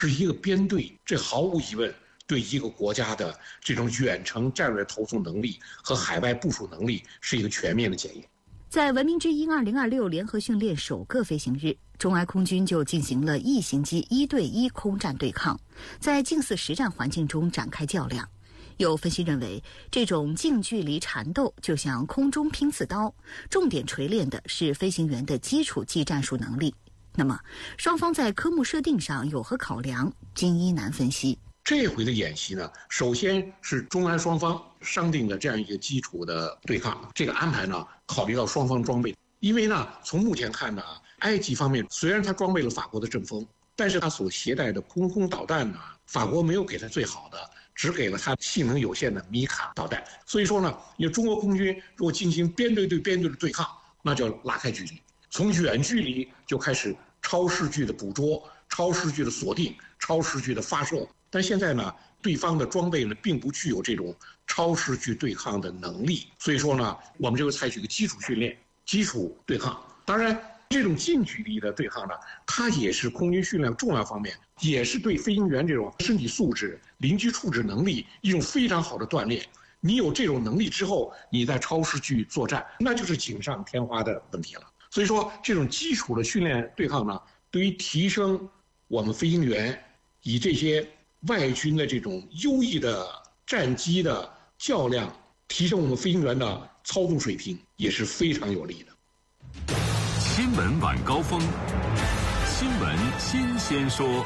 是一个编队，这毫无疑问对一个国家的这种远程战略投送能力和海外部署能力是一个全面的检验。 在文明之鹰2026联合训练首个飞行日，中埃空军就进行了异型机1对1空战对抗，在近似实战环境中展开较量。有分析认为，这种近距离缠斗就像空中拼刺刀，重点锤炼的是飞行员的基础技战术能力。那么，双方在科目设定上有何考量？金一南分析。 这回的演习呢，首先是中埃双方商定的这样一个基础的对抗。这个安排呢，考虑到双方装备，因为呢，从目前看呢，埃及方面虽然他装备了法国的阵风，但是他所携带的空导弹呢，法国没有给他最好的，只给了他性能有限的米卡导弹。所以说呢，因为中国空军如果进行编队对编队的对抗，那就要拉开距离，从远距离就开始超视距的捕捉、超视距的锁定、超视距的发射。但现在呢，对方的装备呢并不具有这种超视距对抗的能力，所以说呢，我们就会采取一个基础训练、基础对抗。当然，这种近距离的对抗呢，它也是空军训练重要方面，也是对飞行员这种身体素质、临机处置能力一种非常好的锻炼。你有这种能力之后，你在超视距作战，那就是锦上添花的问题了。所以说，这种基础的训练对抗呢，对于提升我们飞行员以这些外军的这种优异的战机的较量，提升我们飞行员的操纵水平也是非常有利的。 新闻晚高峰，新闻新鲜说。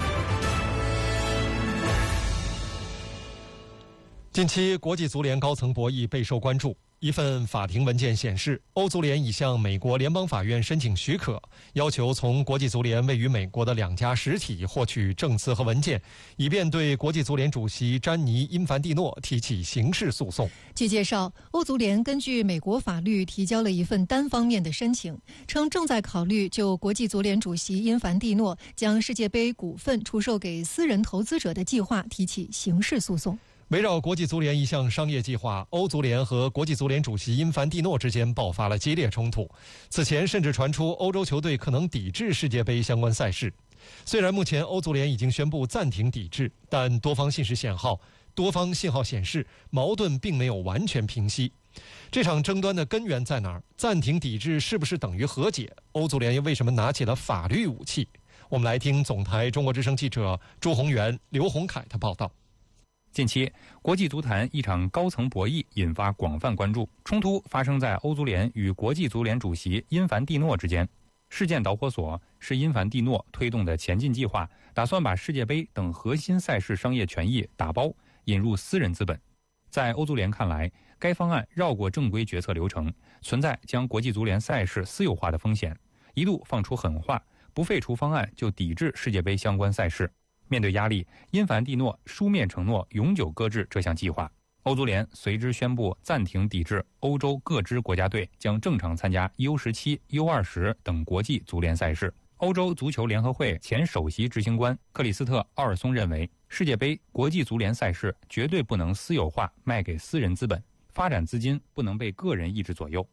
近期国际足联高层博弈备受关注。一份法庭文件显示，欧足联已向美国联邦法院申请许可，要求从国际足联位于美国的2家实体获取证词和文件，以便对国际足联主席詹妮·因凡蒂诺提起刑事诉讼。 据介绍，欧足联根据美国法律提交了一份单方面的申请，称正在考虑就国际足联主席因凡蒂诺将世界杯股份出售给私人投资者的计划提起刑事诉讼。 围绕国际足联一项商业计划，欧足联和国际足联主席因凡蒂诺之间爆发了激烈冲突。此前甚至传出欧洲球队可能抵制世界杯相关赛事。虽然目前欧足联已经宣布暂停抵制，但多方信号显示矛盾并没有完全平息。这场争端的根源在哪儿？暂停抵制是不是等于和解？欧足联又为什么拿起了法律武器？我们来听总台中国之声记者朱宏元、刘宏凯的报道。 近期，国际足坛一场高层博弈引发广泛关注，冲突发生在欧足联与国际足联主席因凡蒂诺之间。事件导火索是因凡蒂诺推动的前进计划，打算把世界杯等核心赛事商业权益打包引入私人资本。在欧足联看来，该方案绕过正规决策流程，存在将国际足联赛事私有化的风险，一度放出狠话，不废除方案就抵制世界杯相关赛事。面对压力，因凡蒂诺书面承诺永久搁置这项计划。欧足联随之宣布暂停抵制欧洲各支国家队将正常参加 U17、U20 等国际足联赛事。欧洲足球联合会前首席执行官克里斯特·奥尔松认为，世界杯国际足联赛事绝对不能私有化卖给私人资本，发展资金不能被个人意志左右。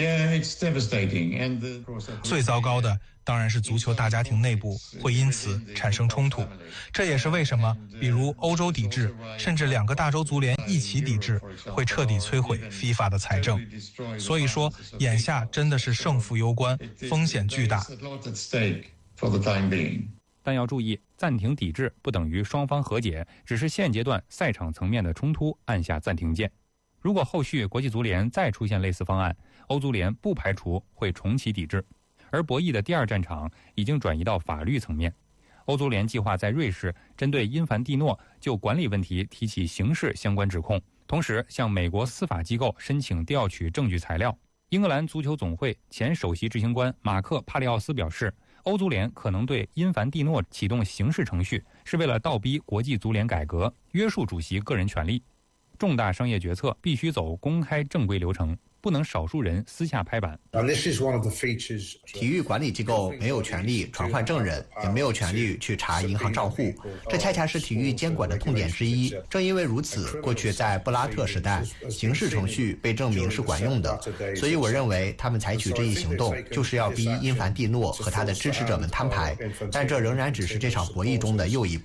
最糟糕的当然是足球大家庭内部会因此产生冲突，这也是为什么比如欧洲抵制，甚至2个大洲足联一起抵制，会彻底摧毁 FIFA 的财政。所以说，眼下真的是胜负攸关，风险巨大。 但要注意，暂停抵制不等于双方和解，只是现阶段赛场层面的冲突按下暂停键。如果后续国际足联再出现类似方案，欧足联不排除会重启抵制。而博弈的第2战场已经转移到法律层面。欧足联计划在瑞士针对因凡蒂诺就管理问题提起刑事相关指控，同时向美国司法机构申请调取证据材料。英格兰足球总会前首席执行官马克·帕利奥斯表示，欧足联可能对因凡蒂诺启动刑事程序，是为了倒逼国际足联改革，约束主席个人权利。重大商业决策必须走公开正规流程， 不能少数人私下拍板。 体育管理机构没有权利传唤证人，也没有权利去查银行账户，这恰恰是体育监管的痛点之一。正因为如此，过去在布拉特时代，刑事程序被证明是管用的，所以我认为他们采取这一行动，就是要逼因凡蒂诺和他的支持者们摊牌，但这仍然只是这场博弈中的又一步。